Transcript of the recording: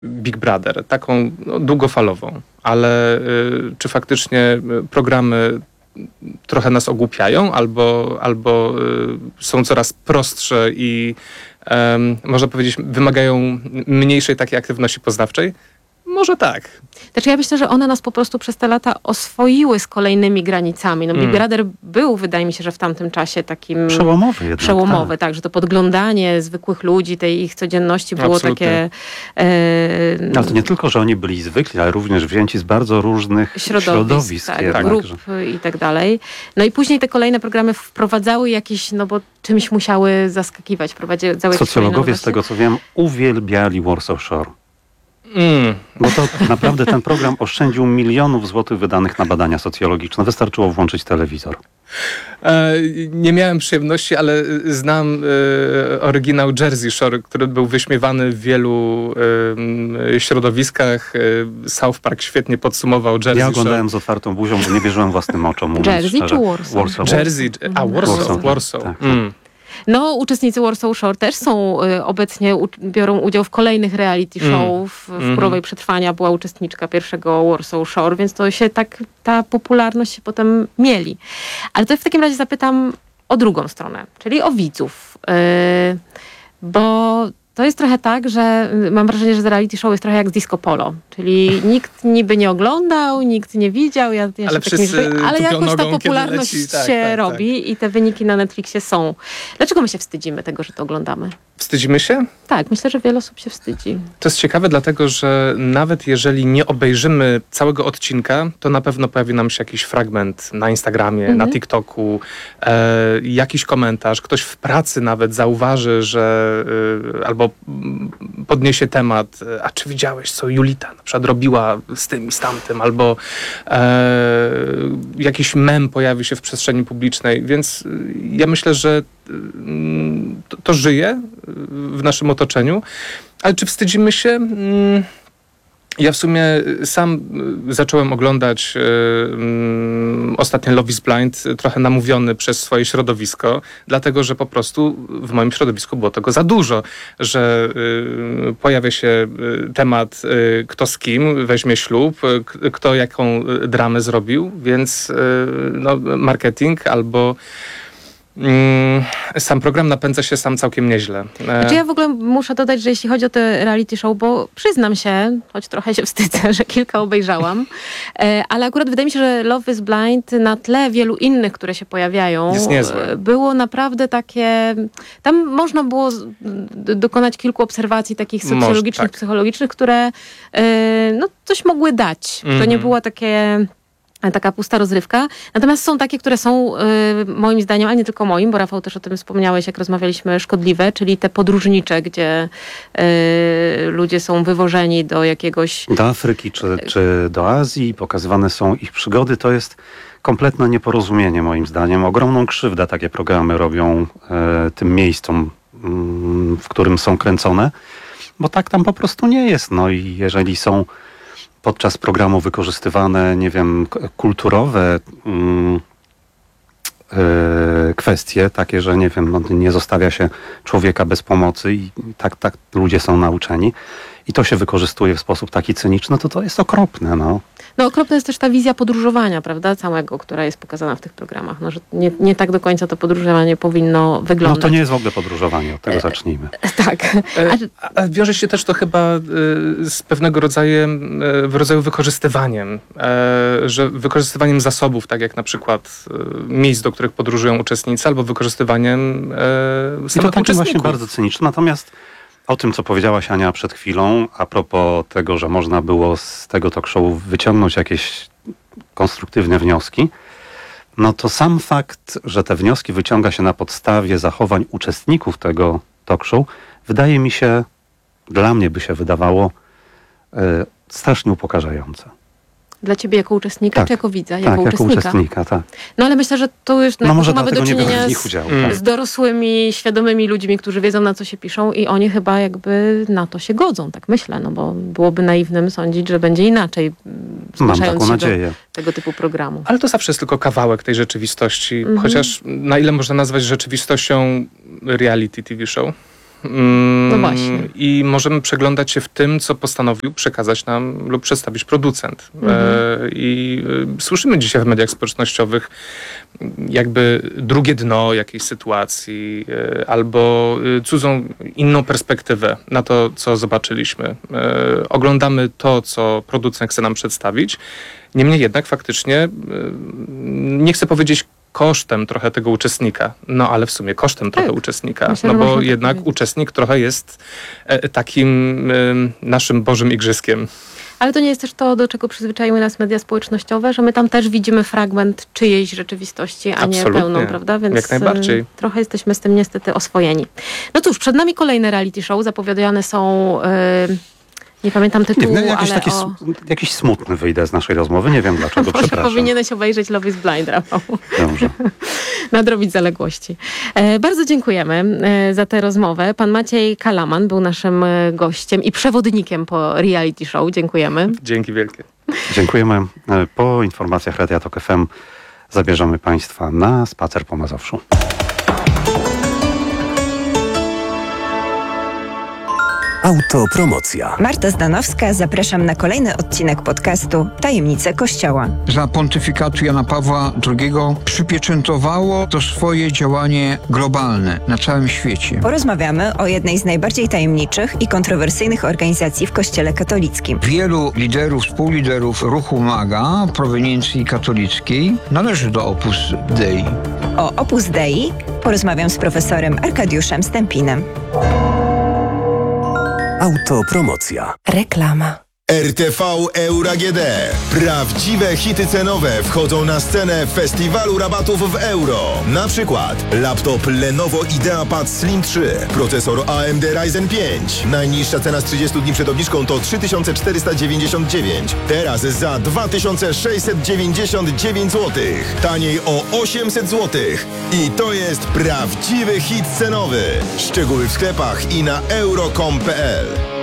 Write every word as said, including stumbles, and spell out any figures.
Big Brother, taką no, długofalową, ale y, czy faktycznie programy trochę nas ogłupiają, albo, albo y, są coraz prostsze i um, można powiedzieć wymagają mniejszej takiej aktywności poznawczej? Może tak. Znaczy ja myślę, że one nas po prostu przez te lata oswoiły z kolejnymi granicami. No Big Mm. Brother był, wydaje mi się, że w tamtym czasie takim... Przełomowy jednak. Przełomowy, tak. tak, że to podglądanie zwykłych ludzi, tej ich codzienności było Absolutnie. takie... E, Ale to nie tylko, że oni byli zwykli, ale również wzięci z bardzo różnych środowisk, środowisk. tak, jednak, grup że- i tak dalej. No i później te kolejne programy wprowadzały jakieś, no bo czymś musiały zaskakiwać, wprowadzały jakieś Socjologowie, z kolejne tego co wiem, uwielbiali Warsaw Shore. Mm. Bo to naprawdę ten program oszczędził milionów złotych wydanych na badania socjologiczne. Wystarczyło włączyć telewizor. E, nie miałem przyjemności, ale znam e, oryginał Jersey Shore, który był wyśmiewany w wielu e, środowiskach. E, South Park świetnie podsumował Jersey Ja Shore. oglądałem z otwartą buzią, bo nie wierzyłem własnym oczom. mówiąc Jersey szczerze. czy Warsaw? Warsaw. Jersey, a Warsaw, Warsaw, Warsaw. tak, tak. Mm. No, uczestnicy Warsaw Shore też są y, obecnie, u, biorą udział w kolejnych reality Mm. show. W, w Mhm. Królowej Przetrwania była uczestniczka pierwszego Warsaw Shore, więc to się tak, ta popularność się potem mieli. Ale to w takim razie zapytam o drugą stronę, czyli o widzów. Y, bo to jest trochę tak, że y, mam wrażenie, że reality show jest trochę jak z disco polo. Czyli nikt niby nie oglądał, nikt nie widział, ja, ja Ale się takimi wszyscy rzeczami- ale tupią jakoś ta nogą, kiedy popularność leci. Tak, się tak, tak. robi i te wyniki na Netflixie są. Dlaczego my się wstydzimy tego, że to oglądamy? Wstydzimy się? Tak, myślę, że wiele osób się wstydzi. To jest ciekawe, dlatego że nawet jeżeli nie obejrzymy całego odcinka, to na pewno pojawi nam się jakiś fragment na Instagramie, Mhm. na TikToku, e, jakiś komentarz, ktoś w pracy nawet zauważy, że e, albo mm, podniesie temat, e, a czy widziałeś, co Julita na przykład robiła z tym i z tamtym, albo e, jakiś mem pojawi się w przestrzeni publicznej, więc e, ja myślę, że mm, to, to żyje w naszym otoczeniu. Ale czy wstydzimy się? Mm, Ja w sumie sam y, zacząłem oglądać y, y, ostatnio Love is Blind, y, trochę namówiony przez swoje środowisko, dlatego że po prostu w moim środowisku było tego za dużo, że y, pojawia się y, temat y, kto z kim weźmie ślub, y, k- kto jaką y, dramę zrobił, więc y, no, marketing albo Mm, sam program napędza się sam całkiem nieźle. E, Znaczy ja w ogóle muszę dodać, że jeśli chodzi o te reality show, bo przyznam się, choć trochę się wstydzę, że kilka obejrzałam, e, ale akurat wydaje mi się, że Love is Blind na tle wielu innych, które się pojawiają, Jest niezłe. e, było naprawdę takie... Tam można było z- d- dokonać kilku obserwacji takich Może, socjologicznych, tak. psychologicznych, które e, no, coś mogły dać. To nie Mhm. było takie... taka pusta rozrywka. Natomiast są takie, które są y, moim zdaniem, ale nie tylko moim, bo Rafał też o tym wspomniałeś, jak rozmawialiśmy, szkodliwe, czyli te podróżnicze, gdzie y, ludzie są wywożeni do jakiegoś... Do Afryki czy, czy do Azji pokazywane są ich przygody. To jest kompletne nieporozumienie moim zdaniem. Ogromną krzywdę takie programy robią e, tym miejscom, mm, w którym są kręcone, bo tak tam po prostu nie jest. No i jeżeli są podczas programu wykorzystywane, nie wiem, k- kulturowe mm, e, kwestie, takie, że nie wiem, no, nie zostawia się człowieka bez pomocy i tak, tak ludzie są nauczeni i to się wykorzystuje w sposób taki cyniczny, to to jest okropne, no. No okropna jest też ta wizja podróżowania, prawda, całego, która jest pokazana w tych programach. No, że nie, nie tak do końca to podróżowanie powinno No wyglądać. to nie jest w ogóle podróżowanie, od tego zacznijmy. Tak. E, A, A wiąże się też to chyba y, z pewnego rodzaju, y, w rodzaju wykorzystywaniem, e, że wykorzystywaniem zasobów, tak jak na przykład y, miejsc, do których podróżują uczestnicy, albo wykorzystywaniem e, I samych to takie właśnie uczestników. bardzo cyniczne. Natomiast o tym, co powiedziałaś Ania przed chwilą, a propos tego, że można było z tego talk show wyciągnąć jakieś konstruktywne wnioski, no to sam fakt, że te wnioski wyciąga się na podstawie zachowań uczestników tego talk show, wydaje mi się, dla mnie by się wydawało, e, strasznie upokarzające. dla ciebie jako uczestnika, Tak. czy jako widza? Tak, Jako jako uczestnika. uczestnika, tak. No ale myślę, że tu już No może mamy do dlatego nie czynienia brałem w nich z, udziału. Mm. Tak. z dorosłymi, świadomymi ludźmi, którzy wiedzą, na co się piszą i oni chyba jakby na to się godzą, tak myślę, no bo byłoby naiwnym sądzić, że będzie inaczej, mm, Mam zgłaszając taką się do nadzieję. tego typu programu. Ale to zawsze jest tylko kawałek tej rzeczywistości. Mhm. Chociaż na ile można nazwać rzeczywistością reality T V show? Mm, No właśnie. I możemy przeglądać się w tym, co postanowił przekazać nam lub przedstawić producent. Mhm. E, I e, słyszymy dzisiaj w mediach społecznościowych jakby drugie dno jakiejś sytuacji e, albo e, cudzą, inną perspektywę na to, co zobaczyliśmy. E, oglądamy to, co producent chce nam przedstawić. Niemniej jednak faktycznie, e, nie chcę powiedzieć kosztem trochę tego uczestnika, no ale w sumie kosztem trochę uczestnika, Myślę, no że bo można tak jednak powiedzieć. uczestnik trochę jest e, takim e, naszym Bożym Igrzyska. Ale to nie jest też to, do czego przyzwyczaiły nas media społecznościowe, że my tam też widzimy fragment czyjejś rzeczywistości, a nie Absolutnie. pełną, prawda? Więc Jak najbardziej. y, trochę jesteśmy z tym niestety oswojeni. No cóż, przed nami kolejne reality show. Zapowiadane są, y, nie pamiętam Nie, tytułu, no, jakiś, ale taki, o... s- jakiś smutny wyjdę z naszej rozmowy, nie wiem dlaczego, Może przepraszam. powinieneś obejrzeć Love is Blind, Rafał. Dobrze. Nadrobić zaległości. E, bardzo dziękujemy e, za tę rozmowę. Pan Maciej Kalaman był naszym e, gościem i przewodnikiem po reality show. Dziękujemy. Dzięki wielkie. Dziękujemy. E, Po informacjach Radia Tok F M zabierzemy Państwa na spacer po Mazowszu. Autopromocja. Marta Zdanowska, zapraszam na kolejny odcinek podcastu Tajemnice Kościoła. Za pontyfikatu Jana Pawła drugiego przypieczętowało to swoje działanie globalne na całym świecie. Porozmawiamy o jednej z najbardziej tajemniczych i kontrowersyjnych organizacji w Kościele katolickim. Wielu liderów, współliderów ruchu MAGA proweniencji katolickiej należy do Opus Dei. O Opus Dei porozmawiam z profesorem Arkadiuszem Stępinem. Autopromocja. Reklama. R T V Euro A G D. Prawdziwe hity cenowe wchodzą na scenę festiwalu rabatów w euro. Na przykład laptop Lenovo IdeaPad Slim trzy, procesor A M D Ryzen pięć. Najniższa cena z trzydziestu dni przed obniżką to trzy tysiące czterysta dziewięćdziesiąt dziewięć. Teraz za dwa tysiące sześćset dziewięćdziesiąt dziewięć złotych. Taniej o osiemset złotych. I to jest prawdziwy hit cenowy. Szczegóły w sklepach i na euro kropka com kropka p l.